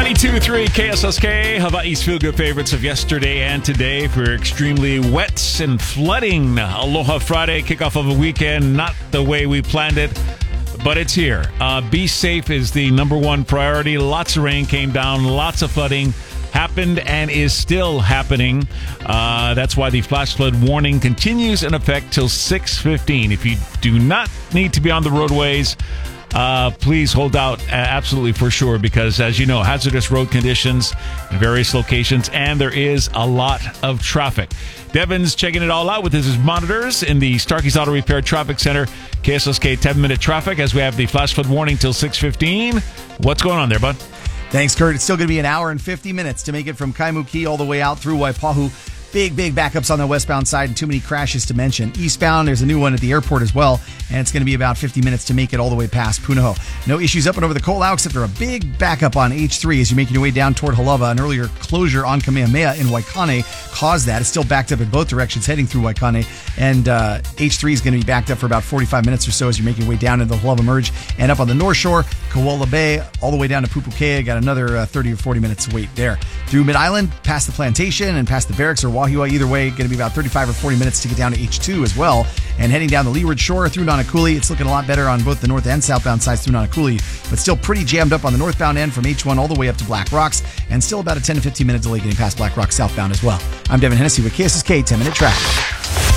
92.3 KSSK, Hawaii's feel-good favorites of yesterday and today for extremely wet and flooding. Aloha Friday, kickoff of a weekend, not the way we planned it, but it's here. Be safe is the number one priority. Lots of rain came down, lots of flooding happened and is still happening. That's why the flash flood warning continues in effect till 6:15. If you do not need to be on the roadways, please hold out absolutely for sure, because as you know, hazardous road conditions in various locations, and there is a lot of traffic. Devin's checking it all out with his monitors in the Starkey's Auto Repair Traffic Center. KSSK 10-minute traffic as we have the flash flood warning till 6:15. What's going on there, bud? Thanks, Kurt. It's still going to be an hour and 50 minutes to make it from Kaimuki all the way out through Waipahu. Big backups on the westbound side and too many crashes to mention. Eastbound, there's a new one at the airport as well, and it's going to be about 50 minutes to make it all the way past Punahou. No issues up and over the Ko'olau, except for a big backup on H3 as you're making your way down toward Halava. An earlier closure on Kamehameha in Waikane caused that. It's still backed up in both directions heading through Waikane, and H3 is going to be backed up for about 45 minutes or so as you're making your way down into the Halava Merge. And up on the North Shore, Koala Bay, all the way down to Pupukea, got another 30 or 40 minutes to wait there. Through Mid-Island, past the Plantation and past the Barracks or Wahiawa, either way, going to be about 35 or 40 minutes to get down to H2 as well. And heading down the Leeward Shore through Nanakuli, it's looking a lot better on both the north and southbound sides through Nanakuli, but still pretty jammed up on the northbound end from H1 all the way up to Black Rocks, and still about a 10 to 15 minute delay getting past Black Rocks southbound as well. I'm Devin Hennessy with KSSK 10-Minute Traffic.